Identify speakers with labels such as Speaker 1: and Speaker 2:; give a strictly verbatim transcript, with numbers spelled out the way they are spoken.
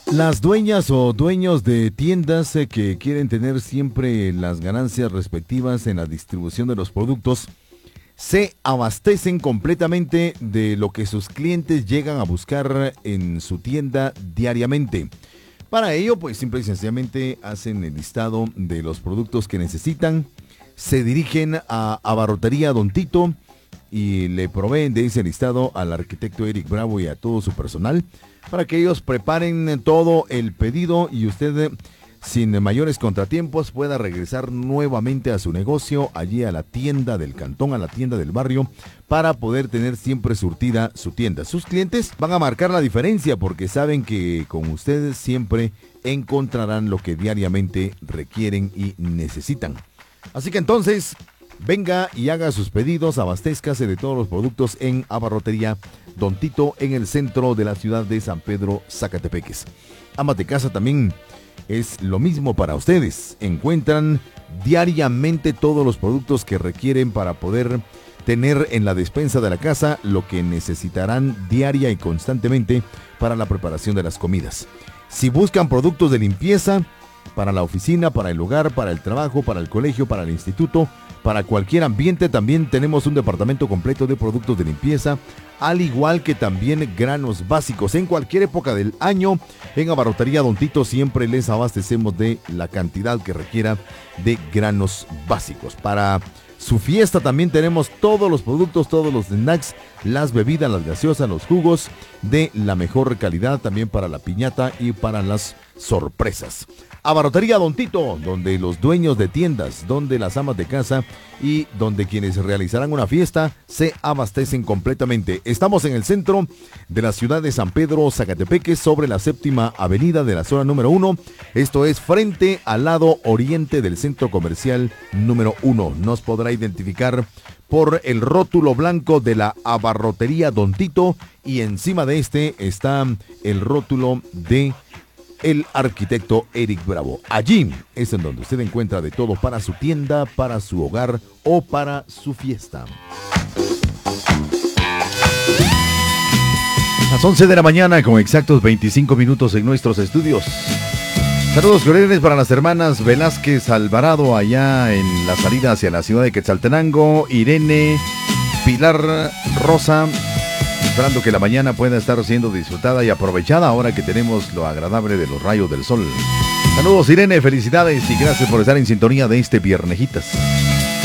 Speaker 1: Las dueñas o dueños de tiendas eh, que quieren tener siempre las ganancias respectivas en la distribución de los productos se abastecen completamente de lo que sus clientes llegan a buscar en su tienda diariamente. Para ello, pues simple y sencillamente hacen el listado de los productos que necesitan, se dirigen a Abarrotería Don Tito y le proveen de ese listado al arquitecto Eric Bravo y a todo su personal para que ellos preparen todo el pedido y usted, sin mayores contratiempos, pueda regresar nuevamente a su negocio, allí a la tienda del cantón, a la tienda del barrio, para poder tener siempre surtida su tienda. Sus clientes van a marcar la diferencia porque saben que con ustedes siempre encontrarán lo que diariamente requieren y necesitan. Así que entonces, venga y haga sus pedidos, abastézcase de todos los productos en Abarrotería Don Tito, en el centro de la ciudad de San Pedro, Zacatepeques. Amas de casa también es lo mismo para ustedes. Encuentran diariamente todos los productos que requieren para poder tener en la despensa de la casa lo que necesitarán diaria y constantemente para la preparación de las comidas. Si buscan productos de limpieza para la oficina, para el hogar, para el trabajo, para el colegio, para el instituto, para cualquier ambiente, también tenemos un departamento completo de productos de limpieza, al igual que también granos básicos. En cualquier época del año, en Abarrotería Don Tito siempre les abastecemos de la cantidad que requiera de granos básicos. Para su fiesta también tenemos todos los productos, todos los snacks, las bebidas, las gaseosas, los jugos de la mejor calidad, también para la piñata y para las sorpresas. Abarrotería Don Tito, donde los dueños de tiendas, donde las amas de casa y donde quienes realizarán una fiesta se abastecen completamente. Estamos en el centro de la ciudad de San Pedro, Zacatepeques, sobre la séptima avenida de la zona número uno. Esto es frente al lado oriente del centro comercial número uno. Nos podrá identificar por el rótulo blanco de la Abarrotería Don Tito y encima de este está el rótulo de el arquitecto Eric Bravo. Allí es en donde usted encuentra de todo para su tienda, para su hogar o para su fiesta. Las once de la mañana con exactos veinticinco minutos en nuestros estudios. Saludos cordiales para las hermanas Velázquez Alvarado allá en la salida hacia la ciudad de Quetzaltenango, Irene, Pilar, Rosa. Esperando que la mañana pueda estar siendo disfrutada y aprovechada ahora que tenemos lo agradable de los rayos del sol. Saludos Irene, felicidades y gracias por estar en sintonía de este Viernejitas.